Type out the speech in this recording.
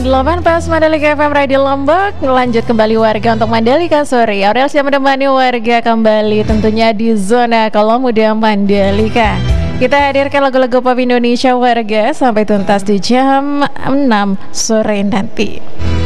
101,8 pas Mandalika FM Radio Lombok. Lanjut kembali warga untuk Mandalika sore. Aurel siap menemani warga kembali tentunya di zona Kolong Muda Mandalika. Kita hadirkan lagu-lagu pop Indonesia warga sampai tuntas di jam 6 sore nanti.